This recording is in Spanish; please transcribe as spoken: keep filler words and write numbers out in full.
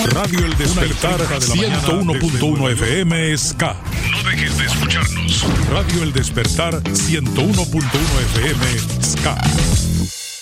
Radio El Despertar ciento uno punto uno F M Ska. No dejes de escucharnos. Radio El Despertar ciento uno punto uno F M Ska.